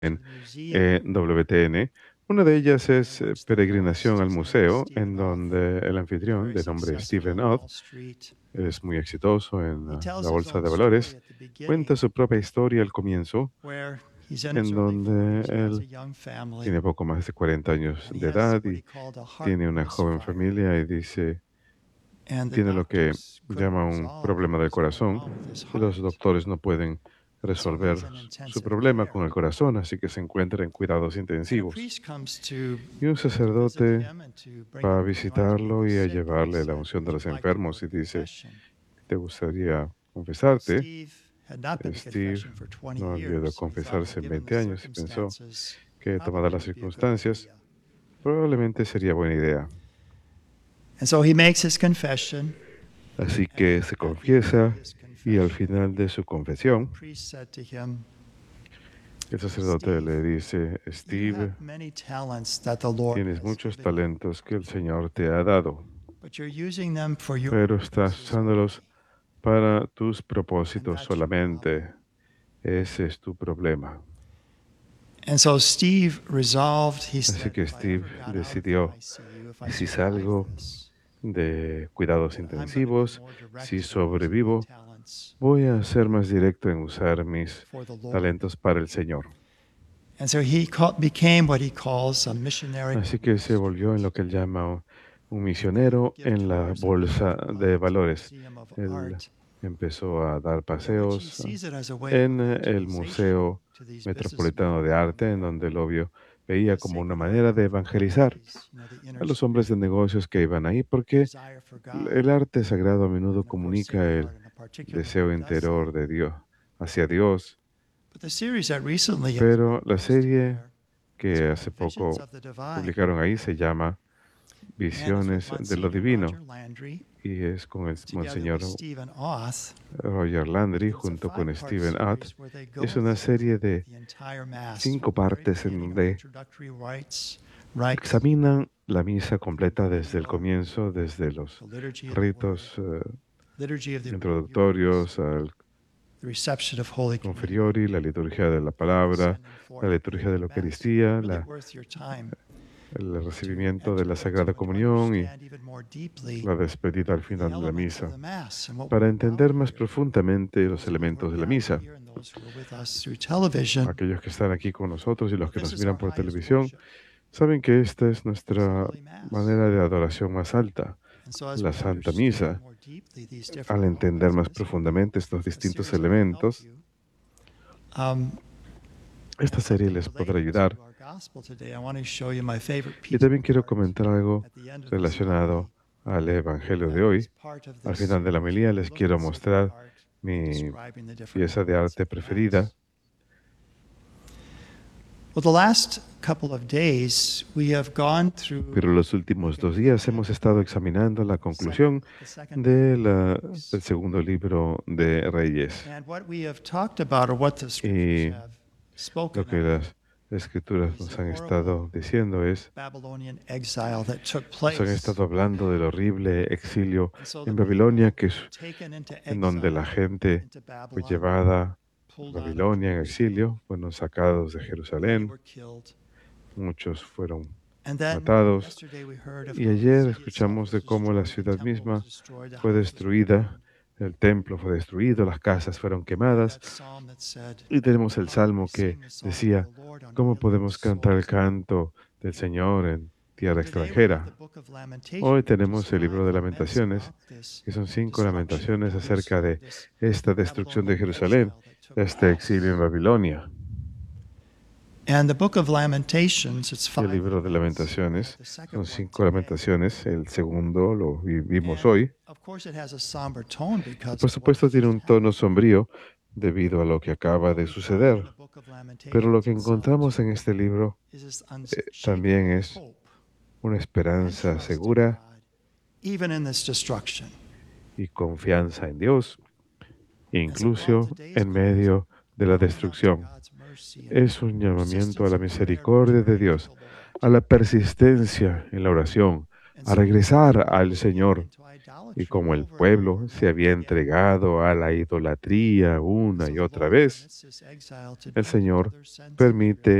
en EWTN. Una de ellas es Peregrinación al Museo, en donde el anfitrión, de nombre Stephen Ott, es muy exitoso en la bolsa de valores, cuenta su propia historia al comienzo, en donde él tiene poco más de 40 años de edad y tiene una joven familia y dice, tiene lo que llama un problema del corazón y los doctores no pueden resolver su problema con el corazón, así que se encuentra en cuidados intensivos. Y un sacerdote va a visitarlo y a llevarle la unción de los enfermos y dice, ¿te gustaría confesarte? Steve no olvidó confesarse en 20 años y pensó que, tomadas las circunstancias, probablemente sería buena idea. Así que se confiesa y al final de su confesión, el sacerdote le dice, Steve, tienes muchos talentos que el Señor te ha dado, pero estás usándolos para tus propósitos solamente. Ese es tu problema. Así que Steve decidió, si salgo de cuidados intensivos, si sobrevivo, voy a ser más directo en usar mis talentos para el Señor. Así que se volvió en lo que él llama un misionero en la bolsa de valores. Él empezó a dar paseos en el Museo Metropolitano de Arte, en donde lo veía como una manera de evangelizar a los hombres de negocios que iban ahí, porque el arte sagrado a menudo comunica el deseo interior de Dios hacia Dios. Pero la serie que hace poco publicaron ahí se llama Visiones de lo Divino y es con el Monseñor Roger Landry junto con Stephen Ott. Es una serie de 5 partes en donde examinan la misa completa desde el comienzo, desde los ritos introductorios al Conferiori, la liturgia de la palabra, la liturgia de la Eucaristía, el recibimiento de la Sagrada Comunión y la despedida al final de la misa, para entender más profundamente los elementos de la misa. Aquellos que están aquí con nosotros y los que nos miran por televisión saben que esta es nuestra manera de adoración más alta, la Santa Misa. Al entender más profundamente estos distintos elementos, esta serie les podrá ayudar. Y también quiero comentar algo relacionado al Evangelio de hoy. Al final de la homilía les quiero mostrar mi pieza de arte preferida. Pero los últimos 2 días hemos estado examinando la conclusión del segundo libro de Reyes. Y lo que las Escrituras nos han estado diciendo es, nos han estado hablando del horrible exilio en Babilonia, en donde la gente fue llevada a Babilonia en exilio, fueron sacados de Jerusalén, muchos fueron matados. Y ayer escuchamos de cómo la ciudad misma fue destruida, el templo fue destruido, las casas fueron quemadas. Y tenemos el salmo que decía, ¿cómo podemos cantar el canto del Señor en tierra extranjera? Hoy tenemos el libro de Lamentaciones, que son 5 lamentaciones acerca de esta destrucción de Jerusalén, este exilio en Babilonia. El libro de Lamentaciones son 5 lamentaciones. El segundo lo vimos hoy. Por supuesto, tiene un tono sombrío debido a lo que acaba de suceder. Pero lo que encontramos en este libro también es una esperanza segura y confianza en Dios, incluso en medio de la destrucción. Es un llamamiento a la misericordia de Dios, a la persistencia en la oración, a regresar al Señor. Y como el pueblo se había entregado a la idolatría una y otra vez, el Señor permite